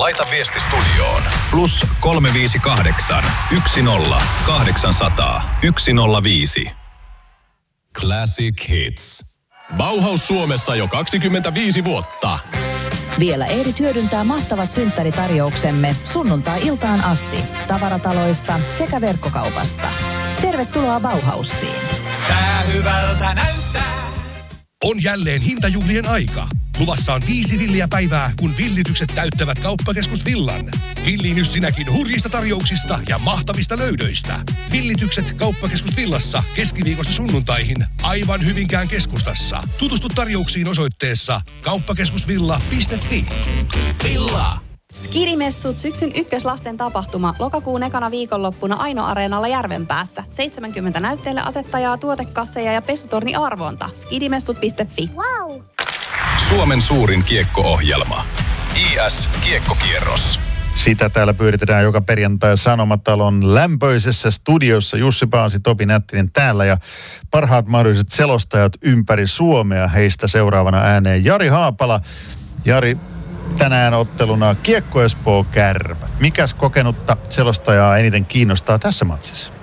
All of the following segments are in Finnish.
Laita viesti studioon. Plus 358 10 800 105. Classic Hits. Bauhaus Suomessa jo 25 vuotta. Vielä ehdit hyödyntää mahtavat synttäritarjouksemme sunnuntai-iltaan asti tavarataloista sekä verkkokaupasta. Tervetuloa Bauhausiin. Tää hyvältä näyttää. On jälleen hintajuhlien aika. Luvassa on 5 villiä päivää, kun villitykset täyttävät Kauppakeskus Villan. Villiinnys sinäkin hurjista tarjouksista ja mahtavista löydöistä. Villitykset Kauppakeskus Villassa keskiviikosta sunnuntaihin aivan Hyvinkään keskustassa. Tutustu tarjouksiin osoitteessa kauppakeskusvilla.fi. Villa! Skidimessut syksyn ykköslasten tapahtuma lokakuun ekana viikonloppuna Aino-areenalla Järvenpäässä. 70 näytteille asettajaa, tuotekasseja ja pesutorni arvonta. Skidimessut.fi. Wow. Suomen suurin kiekko-ohjelma. IS Kiekkokierros. Sitä täällä pyöritetään joka perjantai Sanomatalon lämpöisessä studiossa. Jussi Paasi, Topi Nättinen täällä ja parhaat mahdolliset selostajat ympäri Suomea. Heistä seuraavana ääneen Jari Haapala. Jari, tänään otteluna Kiekko Espoo Kärpät. Mikäs kokenutta selostajaa eniten kiinnostaa tässä matsissa?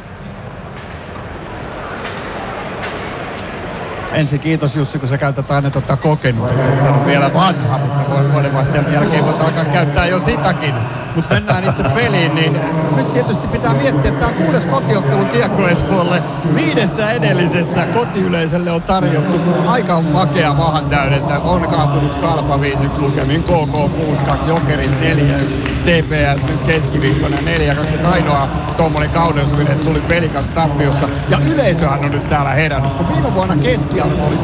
Ensin kiitos Jussi, kun sä käytät aina kokenut, että se on vielä vanha, mutta vuodenvaihteen jälkeen voit alkaa käyttää jo sitäkin. Mutta mennään itse peliin, niin nyt tietysti pitää miettiä, että tämä on 6. kotiottelu Kiekko Espoolle. 5 edellisessä kotiyleisölle on tarjottu aika makea mahan täydeltä. On kaatunut Kalpa 5-1 lukemin, KK 6-2, Jokerit 4-1, TPS nyt keskiviikkona 4-2. Ainoa tuommoinen kauneusvire tuli Pelikas tappiossa. Ja yleisöhän on nyt täällä herännyt. Kun viime vuonna keskiarvo oli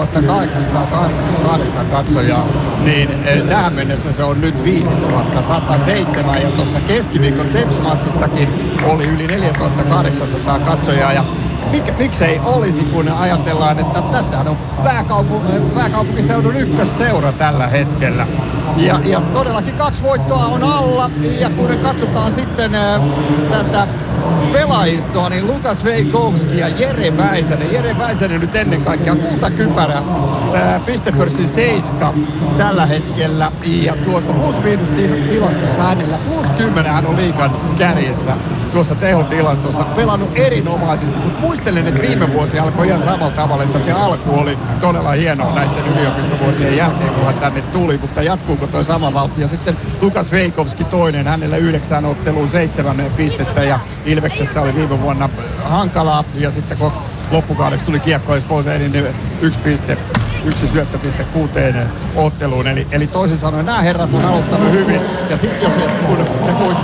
3808 katsojaa, niin tähän mennessä se on nyt 5107. Ja tuossa keskiviikon Teps-matsissakin oli yli 4800 katsojaa. Ja miksei olisi, kun ajatellaan, että tässä on pääkaupunkiseudun ykkösseura tällä hetkellä. Ja todellakin 2 voittoa on alla. Ja kun katsotaan sitten tätä pelaajistoa, niin Lukas Veikovski ja Jere Väisänen. Jere Väisänen nyt ennen kaikkea kultakypärä, pistepörssin 7 tällä hetkellä. Ja tuossa plus-miinus tilastossa hänellä +10 hän on liigan kärjessä tuossa tehotilastossa. Pelannut erinomaisesti, mutta muistelen, että viime vuosi alkoi ihan samalla tavalla, että se alku oli todella hienoa näiden yliopistovuosien jälkeen, kun hän tänne tuli, mutta jatkuuko toi sama vauhti. Ja sitten Lukas Veikovski toinen, hänellä 9 otteluun 7 pistettä ja Ilveksessä oli viime vuonna hankalaa ja sitten kun loppukaudeksi tuli Kiekko Espooseen, niin 1 syöttöpiste 6 otteluun. Eli toisin sanoen nämä herrat on aloittanut hyvin ja sitten jos kun